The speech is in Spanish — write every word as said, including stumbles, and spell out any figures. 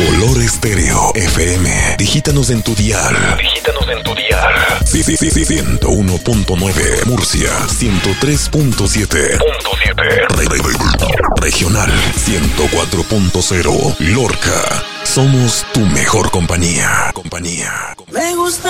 Color Estéreo F M. Digítanos en tu dial. Digítanos en tu dial. Sí, sí, sí, sí, ciento uno punto nueve. Murcia, ciento tres punto siete. Punto siete. Re- re- re- Regional, ciento cuatro punto cero. Lorca, somos tu mejor compañía. Compañía. Me gusta